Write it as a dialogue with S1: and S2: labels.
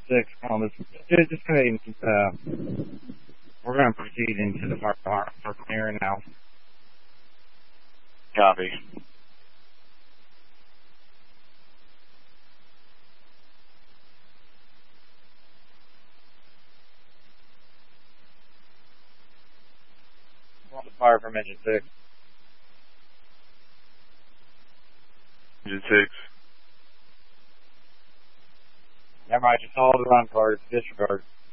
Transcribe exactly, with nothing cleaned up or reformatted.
S1: six, Columbus. Just, just go ahead and, uh, we're going to proceed into the fire department area now.
S2: Copy.
S1: On the fire from engine six.
S2: Engine six.
S1: Never mind, just follow the run card. Disregard.